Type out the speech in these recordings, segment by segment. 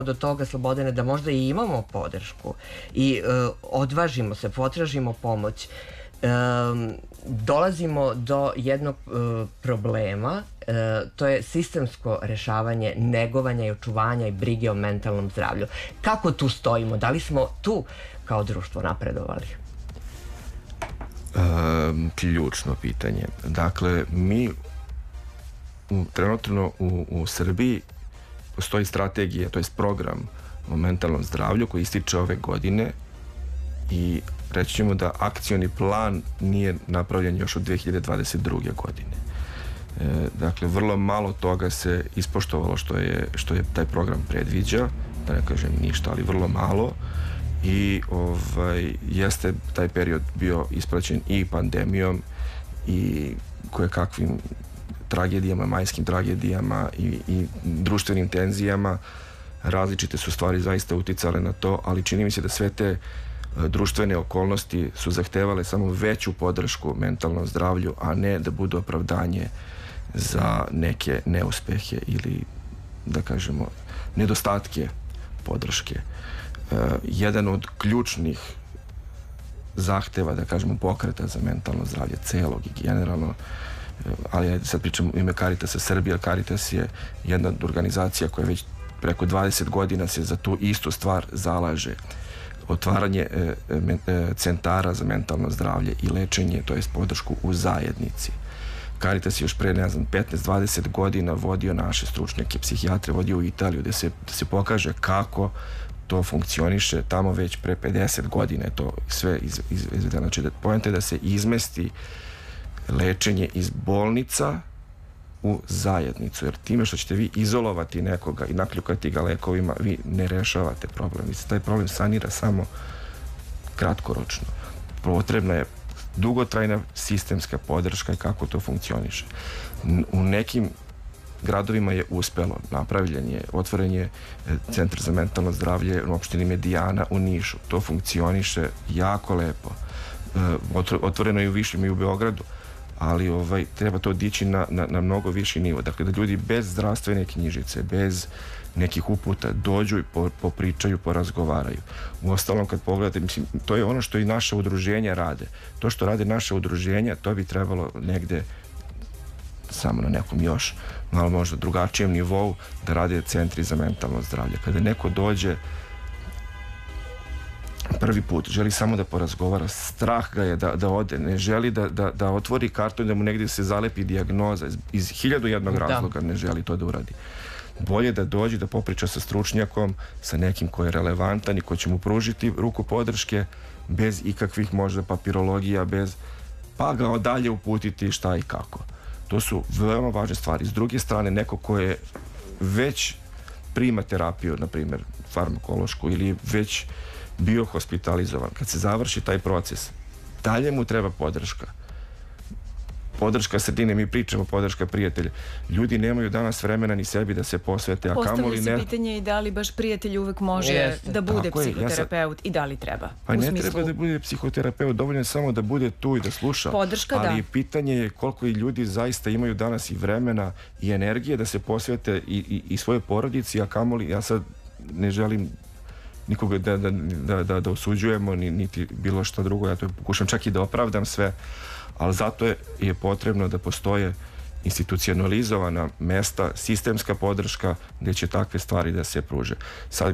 do toga, Slobodane, da možda i imamo podršku i odvažimo se, potražimo pomoć, dolazimo do jednog problema, to je sistemsko rešavanje negovanja i očuvanja i brige o mentalnom zdravlju. Kako tu stojimo? Da li smo tu kao društvo napredovali? Ključno pitanje. Dakle, mi trenutno u Srbiji postoji strategija, to je program o mentalnom zdravlju koji ističe ove godine i reći ćemo da akcioni plan nije napravljen još od 2022. godine. Dakle, vrlo malo toga se ispoštovalo što je taj program predviđa, da ne kažem ništa, ali vrlo malo, i jeste taj period bio ispraćen i pandemijom i kojekakvim tragedijama, majskim tragedijama i društvenim tenzijama. Različite su stvari zaista uticale na to, ali čini mi se da sve te društvene okolnosti su zahtevale samo veću podršku mentalnom zdravlju, a ne da budu opravdanje za neke neuspehe ili, da kažemo, nedostatke podrške. Jedan od ključnih zahteva, da kažemo, pokreta za mentalno zdravlje celog i generalno, ali sad pričam u ime Caritasa Srbije. Caritas je jedna od organizacija koja već preko 20 godina se za tu istu stvar zalaže. Otvaranje centara za mentalno zdravlje i lečenje, to jest podršku u zajednici. Caritas je još pre, 15-20 godina vodio naše stručnjake, psihijatre, vodio u Italiju da se pokaže kako to funkcioniše. Tamo već pre 50 godina je to sve izvedeno. Znači, poenta je da se izmesti lečenje iz bolnica u zajednicu, jer time što ćete vi izolovati nekoga i nakljukati ga lekovima, vi ne rešavate problem. Vi se taj problem sanira samo kratkoročno. Potrebna je dugotrajna sistemska podrška i kako to funkcioniše. U nekim gradovima je uspelo, otvoren je centar za mentalno zdravlje u opštini Medijana u Nišu. To funkcioniše jako lepo. Otvoreno je u Višim i u Beogradu, ali treba to dići na mnogo viši nivo. Dakle, da ljudi bez zdravstvene knjižice, bez nekih uputa dođu i popričaju, porazgovaraju. Uostalom, kad pogledate, mislim, to je ono što i naše udruženja rade. To što rade naše udruženja, to bi trebalo negde samo na nekom još malo možda drugačijem nivou da rade centri za mentalno zdravlje. Kada neko dođe prvi put, želi samo da porazgovara, strah ga je da ode, ne želi da otvori karton, da mu negdje se zalepi dijagnoza, iz 1001 razloga ne želi to da uradi. Bolje da dođe, da popriča sa stručnjakom, sa nekim ko je relevantan i ko će mu pružiti ruku podrške, bez ikakvih možda papirologija, pa ga dalje uputiti šta i kako. To su veoma važne stvari. S druge strane, neko ko je već prima terapiju, na primjer farmakološku, ili već bio hospitalizovan, kad se završi taj proces, dalje mu treba podrška. Podrška sredine, mi pričamo podrška prijatelja. Ljudi nemaju danas vremena ni sebi da se posvete, a kamoli ne... Postavlja se pitanje i da li baš prijatelj uvek može da bude psihoterapeut i da li treba. Pa ne treba da bude psihoterapeut, dovoljno je samo da bude tu i da sluša. Podrška, da. Ali pitanje je koliko i ljudi zaista imaju danas i vremena i energije da se posvete i svoje porodici, a kamoli, ja sad ne želim nikoga da osuđujemo, niti bilo što drugo, ja to pokušam čak i da opravdam sve, ali zato je potrebno da postoje institucionalizovana mesta, sistemska podrška gdje će takve stvari da se pruže. Sad,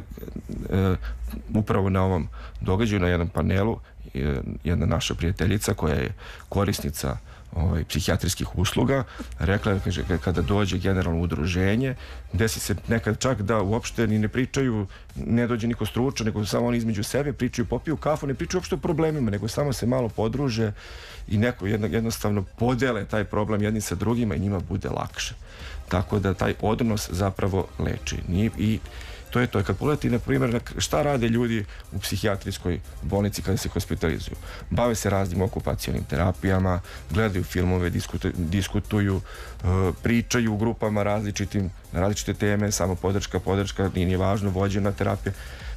upravo na ovom događaju, na jednom panelu, jedna naša prijateljica koja je korisnica psihijatrijskih usluga rekla je, kaže, kada dođe generalno udruženje, desi se nekad čak da uopšte ni ne pričaju, ne dođe niko stručan, nego samo oni između sebe pričaju, popiju kafu, ne pričaju uopšte o problemima, nego samo se malo podruže i neko jednostavno podele taj problem jedni sa drugima i njima bude lakše. Tako da taj odnos zapravo leči. I to je to. Kad pogledate, na primjer, šta rade ljudi u psihijatrijskoj bolnici kada se hospitalizuju? Bave se raznim okupacionim terapijama, gledaju filmove, diskutuju, pričaju u grupama različite teme, samo podrška, nije važno, vođena terapija.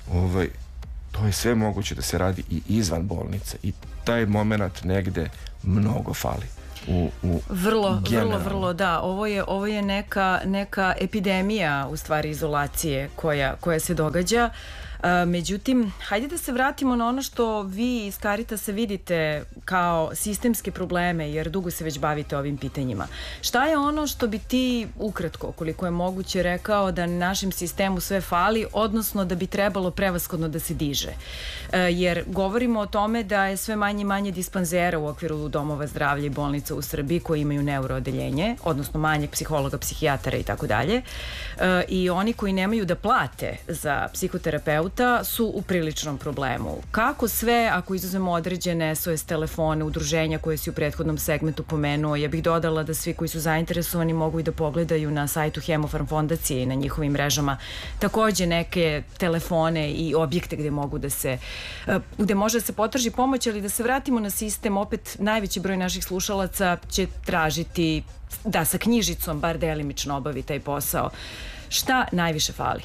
To je sve moguće da se radi i izvan bolnice i taj moment negde mnogo fali. Vrlo, da. Ovo je neka epidemija, u stvari, izolacije koja se događa. Međutim, hajde da se vratimo na ono što vi iz Caritasa vidite kao sistemske probleme, jer dugo se već bavite ovim pitanjima. Šta je ono što bi ti ukratko, koliko je moguće, rekao da našem sistemu sve fali, odnosno da bi trebalo prevashodno da se diže? Jer govorimo o tome da je sve manje i manje dispanzera u okviru domova zdravlja i bolnica u Srbiji koji imaju neuroodeljenje, odnosno manje psihologa, psihijatara i tako dalje. I oni koji nemaju da plate za psihoterapeuta su u priličnom problemu. Kako sve, ako izuzmemo određene SOS telefone, udruženja koje si u prethodnom segmentu pomenuo, ja bih dodala da svi koji su zainteresovani mogu i da pogledaju na sajtu Hemofarm fondacije i na njihovim mrežama takođe neke telefone i objekte gde može da se potraži pomoć, ali da se vratimo na sistem, opet najveći broj naših slušalaca će tražiti da sa knjižicom bar delimično obavi taj posao. Šta najviše fali?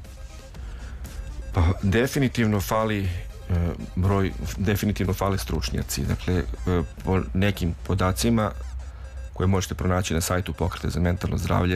Pa, definitivno fale stručnjaci. Dakle, po nekim podacima koje možete pronaći na sajtu Pokreta za mentalno zdravlje,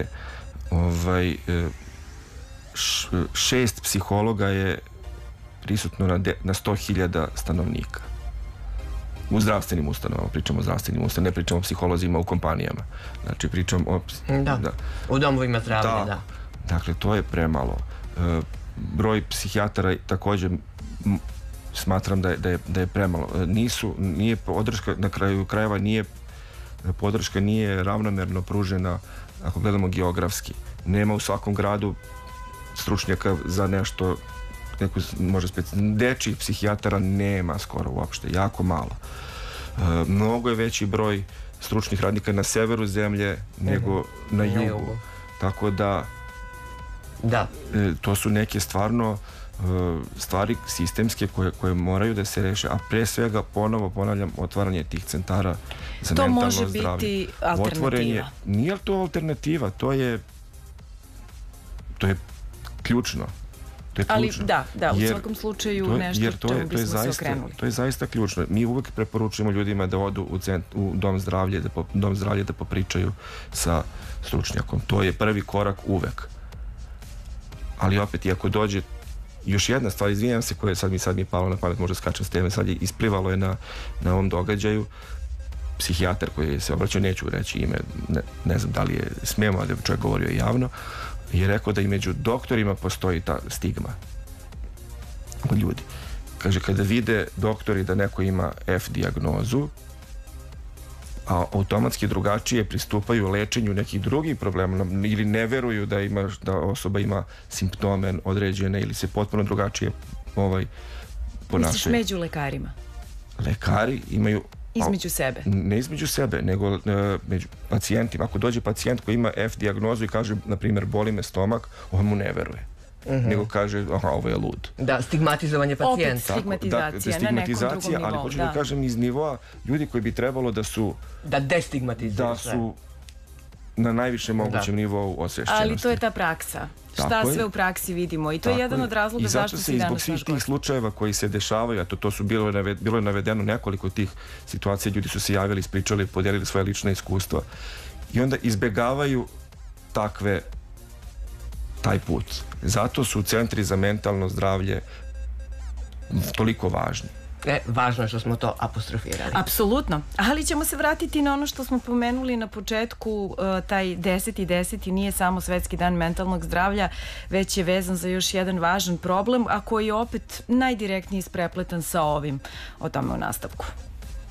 6 psihologa je prisutno na 100.000 stanovnika. U zdravstvenim ustanovama, pričamo o zdravstvenim ustanovama, ne pričamo o psiholozima u kompanijama. Znači, pričamo o... Da, u domovima zdravlja, da. Dakle, to je premalo. Broj psihijatara također smatram da je premalo. Nije podrška, na kraju krajeva podrška nije ravnomerno pružena, ako gledamo geografski. Nema u svakom gradu stručnjaka za nešto, dečjih psihijatara nema skoro uopšte, jako malo. Mnogo je veći broj stručnih radnika na severu zemlje nego na jugu. Tako da to su neke stvarno stvari sistemske koje moraju da se reše, a pre svega ponovo ponavljam otvaranje tih centara za mentalno zdravlje. To može biti alternativa. Nije to alternativa, to je ključno. Ali da, u svakom slučaju nešto čemu bismo se okrenuli. To je zaista ključno. Mi uvek preporučujemo ljudima da odu u dom zdravlja da popričaju sa stručnjakom. To je prvi korak uvek. Ali opet, i ako dođe još jedna stvar, izvinjam se, koja sad mi je palo na pamet, možda skačem s teme, sad je isplivalo je na ovom događaju, psihijatar koji se obraćao, neću reći ime, ne znam da li je smijemo, ali čovjek govorio javno, je rekao da i među doktorima postoji ta stigma od ljudi. Kaže, kada vide doktori da neko ima F dijagnozu, a automatski drugačije pristupaju lečenju nekih drugih problema ili ne veruju da osoba ima simptome određene ili se potpuno drugačije ponašaju. Misliš među lekarima? Lekari imaju... Između sebe? Ne između sebe, nego među pacijentima. Ako dođe pacijent koji ima F dijagnozu i kaže, na primjer, boli me stomak, on mu ne veruje. Nego kaže, ovo je lud. Da, stigmatizovanje pacijenta. Opet stigmatizacija na nekom drugom nivou. Ali hoću da kažem iz nivoa ljudi koji bi trebalo da su... Da destigmatizuju sve. Da su na najvišem mogućem nivou osvešćenosti. Ali to je ta praksa. Šta sve u praksi vidimo. I to je jedan od razloga zašto si danas naš gost. I zato se zbog svih tih slučajeva koji se dešavaju, a to su bilo je navedeno nekoliko tih situacija, ljudi su se javili, ispričali, podijelili svoje lične iskustva i onda izbegavaju taj put. Zato su centri za mentalno zdravlje toliko važni. Važno je što smo to apostrofirali. Apsolutno. Ali ćemo se vratiti na ono što smo pomenuli na početku, taj 10.10. nije samo Svetski dan mentalnog zdravlja, već je vezan za još jedan važan problem, a koji je opet najdirektnije isprepletan sa ovim. O tome u nastavku.